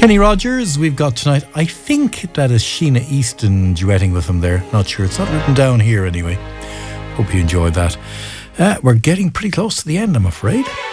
Kenny Rogers, we've got tonight. I think that is Sheena Easton duetting with him there. Not sure. It's not written down here anyway. Hope you enjoyed that. We're getting pretty close to the end, I'm afraid.